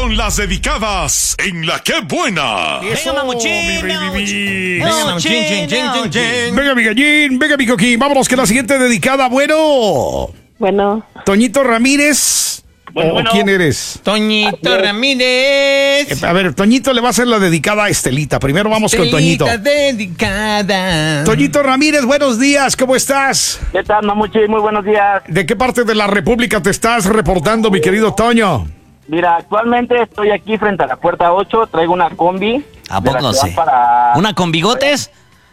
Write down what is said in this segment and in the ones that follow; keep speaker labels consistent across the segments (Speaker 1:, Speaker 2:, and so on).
Speaker 1: son las dedicadas en La Qué Buena.
Speaker 2: Venga, mamuchín.
Speaker 3: Venga, mamuchín, chin.
Speaker 4: Venga, mi gallín, venga, mi coquín. Vámonos con la siguiente dedicada.
Speaker 5: Bueno.
Speaker 4: Toñito Ramírez.
Speaker 3: Bueno.
Speaker 4: ¿Quién eres?
Speaker 3: Toñito Ramírez.
Speaker 4: A ver, Toñito le va a hacer la dedicada a Estelita. Primero vamos con Toñito.
Speaker 3: Dedicada.
Speaker 4: Toñito Ramírez, buenos días, ¿cómo estás?
Speaker 6: ¿Qué tal, Mamuchi? Muy buenos días.
Speaker 4: ¿De qué parte de la República te estás reportando, mi querido Toño?
Speaker 6: Mira, actualmente estoy aquí frente a la puerta 8, traigo una combi.
Speaker 2: ¿A
Speaker 6: de la
Speaker 2: poco
Speaker 6: que va
Speaker 2: sí?
Speaker 6: para
Speaker 2: ¿Una con bigotes?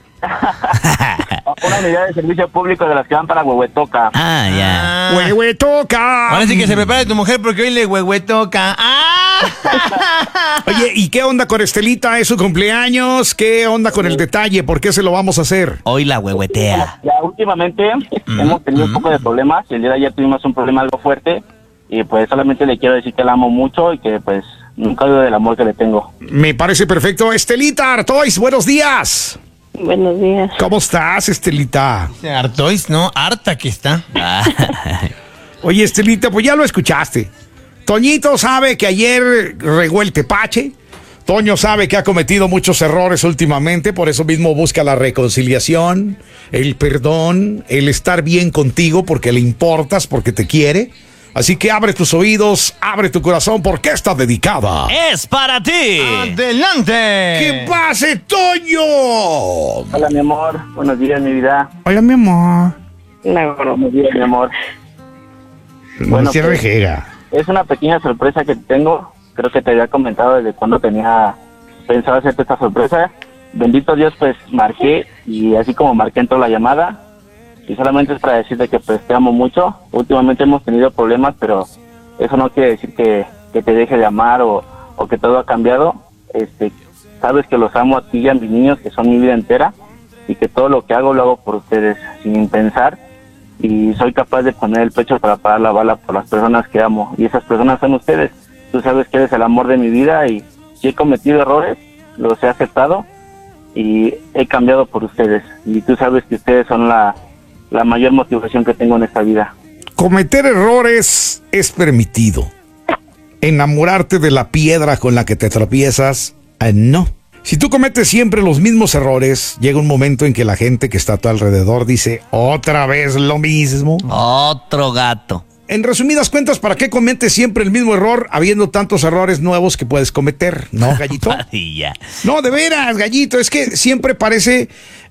Speaker 6: una unidad de servicio público de las que van para Huehuetoca.
Speaker 2: Ah, ya.
Speaker 4: ¡Huehuetoca!
Speaker 3: Ahora sí que se prepare tu mujer porque hoy le huehuetoca.
Speaker 4: Oye, ¿y qué onda con Estelita? ¿Es su cumpleaños? ¿Qué onda con el detalle? ¿Por qué se lo vamos a hacer?
Speaker 2: Hoy la huehuetea.
Speaker 6: Ya últimamente hemos tenido un poco de problemas. El día de ayer tuvimos un problema algo fuerte. Y pues solamente le quiero decir que la amo mucho y que pues nunca dudo del amor que le tengo.
Speaker 4: Me parece perfecto. Estelita Artois, buenos días.
Speaker 5: Buenos días.
Speaker 4: ¿Cómo estás, Estelita?
Speaker 3: Artois, no, harta que está.
Speaker 4: Oye, Estelita, pues ya lo escuchaste. Toñito sabe que ayer regó el tepache. Toño sabe que ha cometido muchos errores últimamente, por eso mismo busca la reconciliación, el perdón, el estar bien contigo porque le importas, porque te quiere. Así que abre tus oídos, abre tu corazón, porque está dedicada.
Speaker 2: ¡Es para ti!
Speaker 3: ¡Adelante!
Speaker 4: ¡Que pase, Toño!
Speaker 6: Hola, mi amor. Buenos días, mi vida.
Speaker 4: Hola, mi amor.
Speaker 6: Buenos días, mi amor.
Speaker 4: Bueno, se
Speaker 6: pues,
Speaker 4: rejega.
Speaker 6: es una pequeña sorpresa que tengo. Creo que te había comentado desde cuando tenía pensado hacerte esta sorpresa. Bendito Dios, pues marqué y así como marqué entró la llamada. Y solamente es para decirte que pues te amo mucho. Últimamente hemos tenido problemas, pero eso no quiere decir que te deje de amar o que todo ha cambiado. Sabes que los amo a ti y a mis niños, que son mi vida entera, y que todo lo que hago lo hago por ustedes, sin pensar. Y soy capaz de poner el pecho para parar la bala por las personas que amo. Y esas personas son ustedes. Tú sabes que eres el amor de mi vida y si he cometido errores, los he aceptado y he cambiado por ustedes. Y tú sabes que ustedes son la mayor motivación que tengo en esta vida.
Speaker 4: Cometer errores es permitido. Enamorarte de la piedra con la que te tropiezas, no. Si tú cometes siempre los mismos errores, llega un momento en que la gente que está a tu alrededor dice, ¿otra vez lo mismo?
Speaker 2: Otro gato.
Speaker 4: En resumidas cuentas, ¿para qué cometes siempre el mismo error habiendo tantos errores nuevos que puedes cometer? ¿No, Gallito?
Speaker 2: Padilla.
Speaker 4: No, de veras, Gallito, es que siempre parece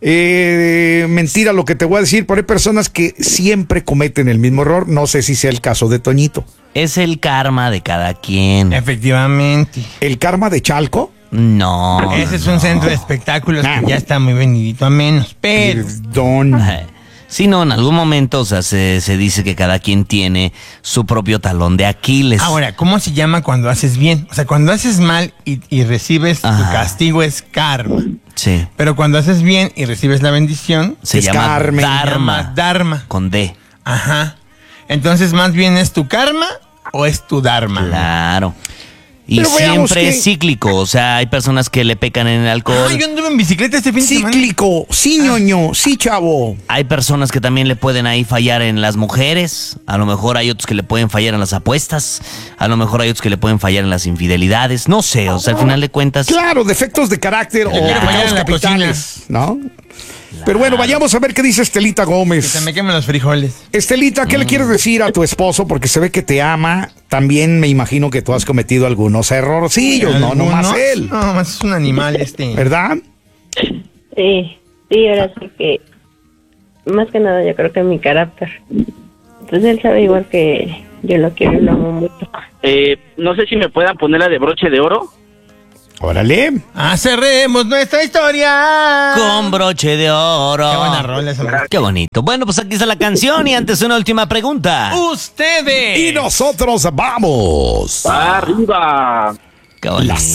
Speaker 4: mentira lo que te voy a decir, pero hay personas que siempre cometen el mismo error. No sé si sea el caso de Toñito.
Speaker 2: Es el karma de cada quien.
Speaker 3: Efectivamente.
Speaker 4: ¿El karma de Chalco?
Speaker 2: No.
Speaker 3: Ese es un centro de espectáculos que ya está muy venidito a menos, pero...
Speaker 4: Perdón.
Speaker 2: Sí, no, en algún momento, o sea, se dice que cada quien tiene su propio talón de Aquiles.
Speaker 3: Ahora, ¿cómo se llama cuando haces bien? O sea, cuando haces mal y recibes tu castigo es karma.
Speaker 2: Sí.
Speaker 3: Pero cuando haces bien y recibes la bendición,
Speaker 2: Se
Speaker 4: Es
Speaker 2: llama
Speaker 4: Carmen.
Speaker 2: Dharma.
Speaker 3: Dharma.
Speaker 2: Con D.
Speaker 3: Ajá. Entonces, más bien, ¿es tu karma o es tu dharma?
Speaker 2: Claro. Y
Speaker 4: Pero veamos
Speaker 2: siempre
Speaker 4: que-
Speaker 2: es cíclico, o sea, hay personas que le pecan en el alcohol.
Speaker 3: Ah, yo anduve en bicicleta este fin de semana.
Speaker 4: Cíclico, sí, ñoño, sí, chavo.
Speaker 2: Hay personas que también le pueden ahí fallar en las mujeres. A lo mejor hay otros que le pueden fallar en las apuestas. A lo mejor hay otros que le pueden fallar en las infidelidades. No sé, o sea, al final de cuentas.
Speaker 4: Claro, defectos de carácter o
Speaker 3: quiero fallar
Speaker 4: pecados
Speaker 3: en la
Speaker 4: capitales, ¿no? Pero bueno, vayamos a ver qué dice Estelita
Speaker 3: Que
Speaker 4: Gómez.
Speaker 3: se me queman los frijoles.
Speaker 4: Estelita, ¿qué le quieres decir a tu esposo? Porque se ve que te ama. También me imagino que tú has cometido algunos errorcillos, no nomás
Speaker 3: ¿Algunos?
Speaker 4: él.
Speaker 3: No, nomás es un animal
Speaker 4: ¿Verdad?
Speaker 5: Sí, ahora sí que... Más que nada yo creo que mi carácter. Entonces él sabe igual que yo lo quiero y lo amo mucho.
Speaker 6: No sé si me puedan poner la de broche de oro.
Speaker 4: Órale.
Speaker 3: Cerremos nuestra historia.
Speaker 2: Con broche de oro.
Speaker 3: Qué buena rola esa.
Speaker 2: Qué bonito. Bueno, pues aquí está la canción y antes una última pregunta.
Speaker 3: Ustedes.
Speaker 4: Y nosotros vamos.
Speaker 6: ¡Arriba!
Speaker 2: Qué bonito.
Speaker 4: Las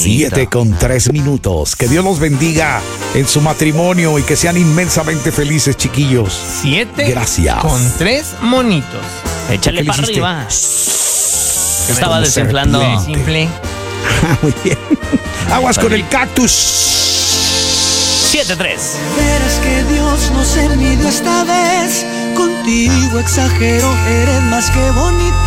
Speaker 4: 7:03. Que Dios los bendiga en su matrimonio y que sean inmensamente felices, chiquillos.
Speaker 3: 7
Speaker 4: Gracias.
Speaker 3: con 3 monitos.
Speaker 2: Échale
Speaker 4: ¿Qué le
Speaker 2: para
Speaker 4: hiciste?
Speaker 2: arriba. Estaba
Speaker 4: Como
Speaker 2: desinflando.
Speaker 4: serpiente.
Speaker 3: Simple.
Speaker 4: Muy bien. Aguas con el cactus.
Speaker 2: 7-3.
Speaker 7: Verás que Dios no se midió esta vez. Contigo exagero, eres más que bonita.